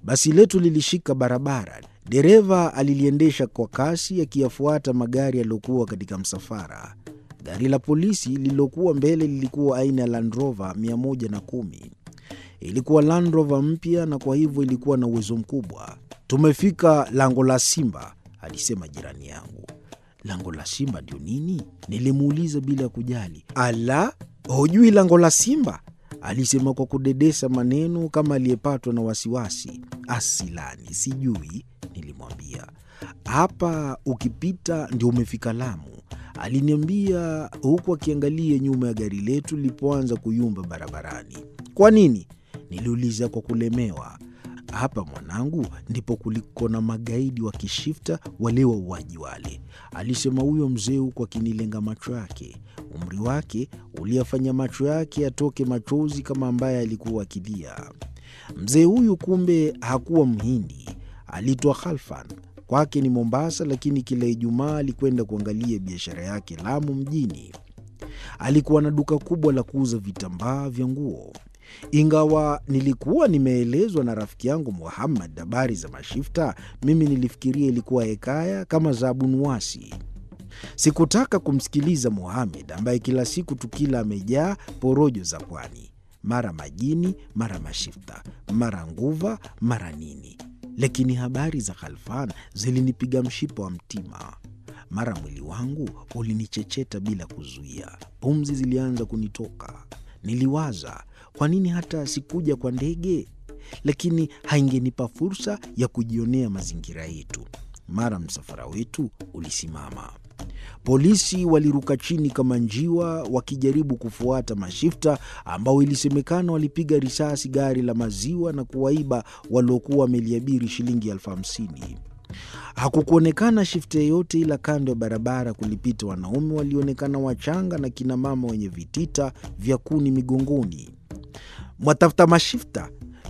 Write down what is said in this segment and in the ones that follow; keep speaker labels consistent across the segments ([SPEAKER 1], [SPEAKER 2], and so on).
[SPEAKER 1] Basi letu lilishika barabara. Dereva aliliendesha kwa kasi akiyafuata magari yaliyokuwa katika msafara. Gari la polisi lililokuwa mbele lilikuwa aina ya Land Rover 110. Ilikuwa Land Rover mpya na kwa hivyo ilikuwa na uwezo mkubwa. "Tumefika Lango la Simba," alisema jirani yangu. "Lango la Simba ndio nini?" Nilimuuliza bila kujali. "Ala, hujui Lango la Simba?" alisema kwa kudedesa maneno kama aliyepatwa na wasiwasi. "Asilani, sijui," nilimwambia. "Hapa ukipita ndio umefika Lamu," aliniambia huku akiangalia nyuma ya gari letu lilipoanza kuyumba barabarani. "Kwa nini?" niliuliza kwa kulemewa. "Hapa mwanangu, ndipo kuliko na magaidi wa kishifta wale wauaji wale," alisema huyo mzee huku akinilenga macho yake. Umri wake uliyafanya macho yake yatoke machozi kama ambaye alikuwa akilia. Mzee huyu kumbe hakuwa Mhindi, aliitwa Khalfan. Kwake ni Mombasa, lakini kila Ijumaa alikwenda kuangalia biashara yake Lamu mjini. Alikuwa na duka kubwa la kuuza vitambaa vya nguo. Ingawa nilikuwa nimeelezwa na rafiki yangu Muhammad habari za mashifta, mimi nilifikiria ilikuwa hekaya kama za Abu Nuwasi. Sikutaka kumsikiliza Muhammad ambaye kila siku tukila amejaa porojo za pwani, mara majini, mara mashifta, mara nguva, mara nini. Lakini habari za Khalfan zilinipiga mshipa wa mtima. Mara mwili wangu ulinichecheta bila kuzuia. Pumzi zilianza kunitoka. Niliwaza, kwa nini hata sikuja kwa ndege? Lakini haingenipa fursa ya kujionea mazingira yetu. Mara msafara wetu ulisimama. Polisi waliruka chini kama njiwa wakijaribu kufuata mashifta ambao ilisemekana walipiga risasi gari la maziwa na kuwaiba waliokuwa wameliabiri shilingi 50,000. Hakukuonekana shifta yoyote, ila kando ya barabara kulipita wanaume walionekana wachanga na kina mama wenye vitita vya kuni migongoni. "Mwatafuta mashifta?"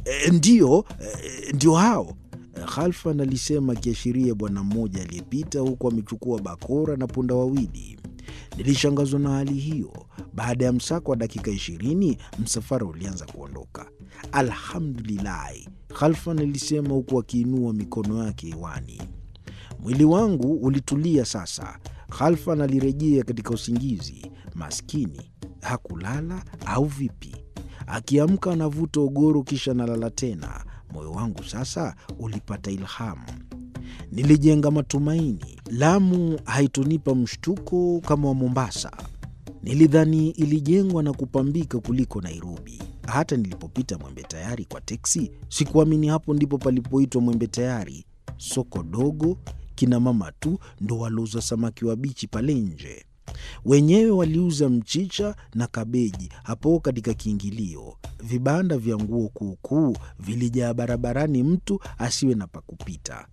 [SPEAKER 1] Ndio hao," Khalfan alisema akiashiria bwana mmoja aliyepita huku amechukua bakora na punda wawili. Nilishangazwa na hali hiyo. Baada ya msako wa dakika 20, msafara ulianza kuondoka. "Alhamdulillah," Khalfan alisema huku akiinua mikono yake hewani. Mwili wangu ulitulia sasa. Khalfan alirejea katika usingizi. Maskini, hakulala au vipi? Akiamka anavuta ogoro kisha analala tena. Moyo wangu sasa ulipata ilhamu. Nilijenga matumaini. Lamu haitonipa mshtuko kama wa Mombasa. Nilidhani ilijengwa na kupambika kuliko Nairobi. Hata nilipopita Mwembe Tayari kwa teksi, sikuamini hapo ndipo palipoitwa Mwembe Tayari. Soko dogo, kina mama tu ndo walouza samaki wabichi pale nje. Wenyewe waliuza mchicha na kabeji hapo katika kiingilio. Vibanda vya nguo kuukuu vilijaa barabarani, mtu asiwe na pakupita.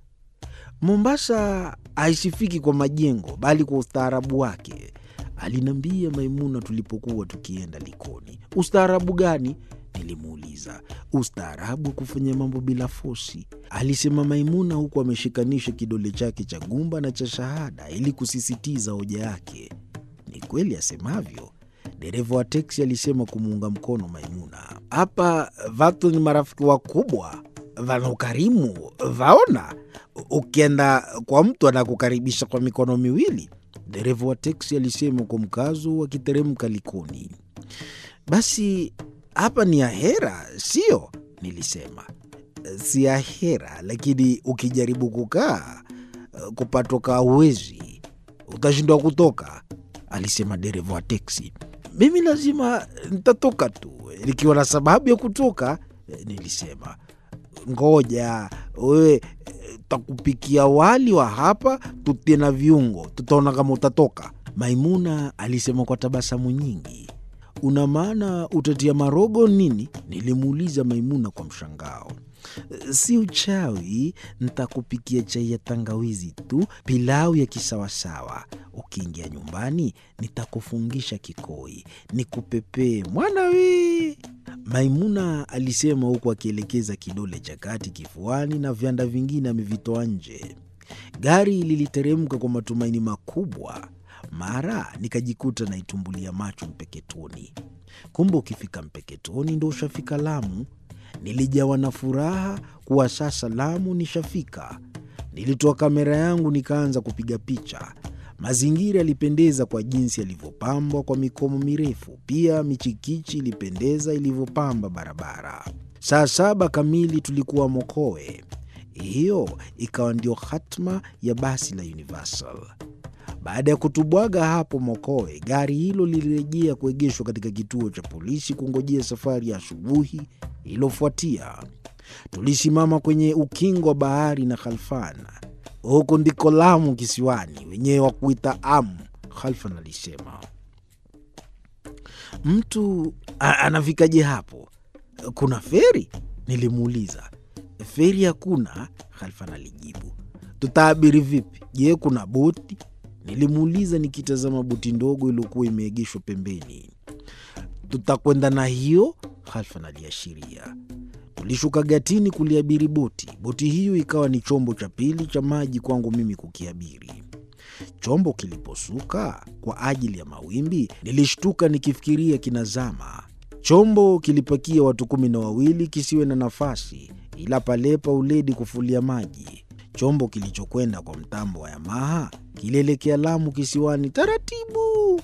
[SPEAKER 1] Mombasa haisifiki kwa majengo bali kwa ustaarabu wake, aliniambia Maimuna tulipokuwa tukienda Likoni. "Ustaarabu gani?" nilimuuliza. "Ustaarabu kufanya mambo bila fosi," alisema Maimuna huku ameshikanisha kidole chake cha gumba na cha shahada ili kusisitiza hoja yake. Ni kweli asemavyo, dereva wa teksi alisema kumuunga mkono Maimuna. "Hapa watu ni marafiki wakubwa, wana ukarimu, vaona. Ukienda kwa mtu anakukaribisha kwa mikono miwili," dereva wa teksi alisema kwa mkazo akiteremka Likoni. "Basi hapa ni ahera, sio?" nilisema. "Si ahera, lakini ukijaribu kukaa kupatoka huwezi, utashindwa kutoka," alisema dereva wa teksi. "Mimi lazima nitatoka tu nikiwa na sababu ya kutoka," nilisema. "Ngoja wewe, takupikia wali wa hapa tutie na viungo, tutaona kama utatoka," Maimuna alisema kwa tabasamu nyingi. "Una maana utatia marogo nini?" nilimuuliza Maimuna kwa mshangao. "Si uchawi, nitakupikia chai ya tangawizi tu, pilau ya kisawasawa. Ukiingia nyumbani, nitakufungisha kikoi, nikupepee mwana we," Maimuna alisema huku akielekeza kidole cha kati kifuani na vyanda vingine amevitoa nje. Gari liliteremka kwa matumaini makubwa. Mara nikajikuta naitumbulia macho Mpeketoni. Kumbe ukifika Mpeketoni ndo ushafika Lamu. Nilijawa na furaha kuwa sasa Lamu nishafika. Nilitoa kamera yangu nikaanza kupiga picha. Mazingira yalipendeza kwa jinsi yalivyopambwa kwa mikomo mirefu. Pia michikichi ilipendeza ilivyopamba barabara. Saa 7 kamili tulikuwa Mokowe. Hiyo ikawa ndio hatma ya basi la Universal. Baada ya kutubwaga hapo Mokowe, gari hilo lilirejea kuegeshwa katika kituo cha polisi kungojea safari ya asubuhi iliyofuatia. Tulisimama kwenye ukingo wa bahari na Khalfan. Huko ndiko Lamu kisiwani, wenyewe wa kuita Amu, Khalfan alisema. Mtu anafikaje hapo? Kuna feri? Nilimuuliza. Feri hakuna, Khalfan alijibu. Tutaabiri vipi? Je, kuna boti? Nilimuuliza nikitazama boti ndogo iliyokuwa imeegeshwa pembeni. Tutakwenda na hiyo, Khalfan aliashiria. Tulishuka gatini kuliabiri boti. Boti hiyo ikawa ni chombo cha pili cha maji kwangu mimi kukiabiri. Chombo kiliposuka kwa ajili ya mawimbi, nilishtuka nikifikiria kinazama. Chombo kilipakia watu 12 kisiwe na nafasi, ila palepa uledi kufulia maji. Chombo kilichokwenda kwa mtambo wa Yamaha kilielekea Lamu kisiwani taratibu.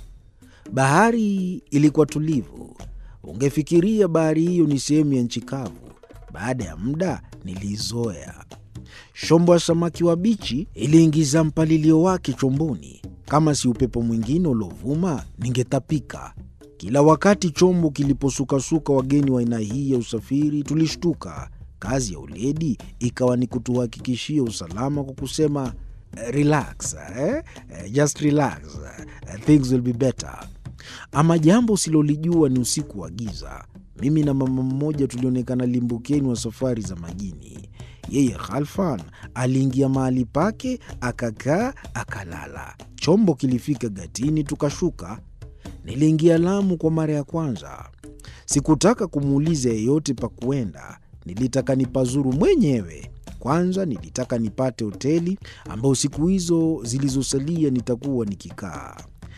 [SPEAKER 1] Bahari ilikuwa tulivu. Ungefikiria bahari hiyo ni sehemu ya nchi kavu. Baada ya muda nilizoea. Shombo ya samaki wabichi iliingiza mpalilio wake chomboni. Kama si upepo mwingine ulovuma, ningetapika. Kila wakati chombo kiliposukasuka wageni wa aina hii ya usafiri tulishtuka. Kazi ya uledi ikawa ni kutuhakikishia usalama kwa kusema relax, just relax, things will be better. Ama jambo usilolijua ni usiku wa giza. Mimi na mama mmoja tulionekana limbukeni wa safari za majini. Yeye Khalfan aliingia mahali pake, akakaa, akalala. Chombo kilifika gatini tukashuka. Niliingia Lamu kwa mara ya kwanza. Sikutaka kumuuliza yeyote pa kuenda. Nilitaka nipazuru mwenyewe. Kwanza nilitaka nipate hoteli ambao siku hizo zilizosalia nitakuwa nikikaa.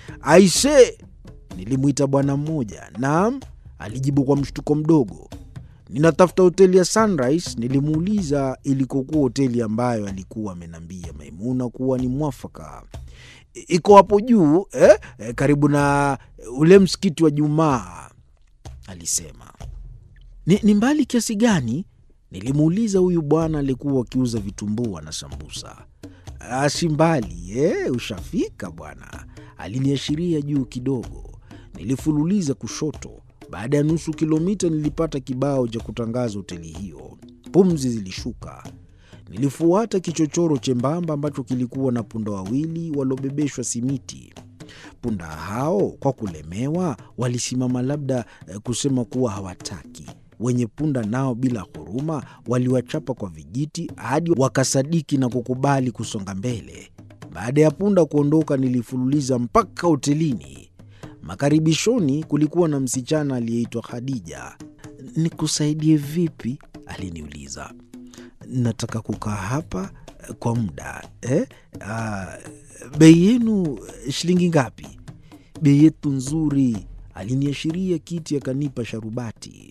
[SPEAKER 1] Aise, nilimuita bwana mmoja. Naam, alijibu kwa mshtuko mdogo. Ninatafuta hoteli ya Sunrise. Nilimuuliza ilikokuwa hoteli ambayo alikuwa amenambia Maimuna kuwa ni mwafaka. Iko hapo juu, karibu na ule msikiti wa Jumaa, alisema. Ni mbali kiasi gani? Nilimuuliza huyu bwana alikuwa akiuza vitumbua na sambusa. Si mbali, ushafika bwana, aliniashiria juu kidogo. Nilifululiza kushoto. Baada ya nusu kilomita nilipata kibao cha kutangaza hoteli hiyo. Pumzi zilishuka. Nilifuata kichochoro chembamba ambacho kilikuwa na punda wawili walobebeshwa simiti. Punda hao kwa kulemewa walisimama, labda kusema kuwa hawataki. Wenye punda nao bila huruma waliwachapa kwa vijiti hadi wakasadiki na kukubali kusonga mbele. Baada ya punda kuondoka nilifululiza mpaka hotelini. Makaribishoni kulikuwa na msichana aliyeitwa Khadija. Nikusaidie vipi? Aliniuliza. Nataka kukaa hapa kwa muda. Bei yenu shilingi ngapi? Bei yetu nzuri. Aliniashiria kiti akanipa sharubati.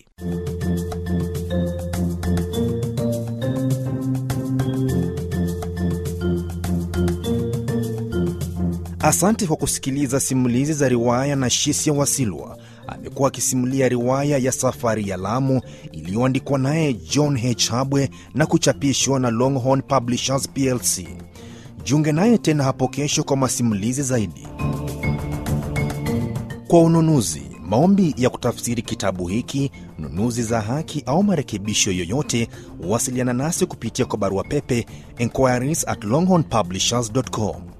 [SPEAKER 2] Asante kwa kusikiliza simulizi za riwaya na Shisia Wasilwa. Amekuwa akisimulia riwaya ya Safari ya Lamu iliyoandikwa naye John H. Habwe na kuchapishwa na Longhorn Publishers PLC. Jiunge naye tena hapo kesho kwa masimulizi zaidi. Kwa ununuzi, maombi ya kutafsiri kitabu hiki, nunuzi za haki au marekebisho yoyote, wasiliana nasi kupitia kwa barua pepe enquiries@longhornpublishers.com.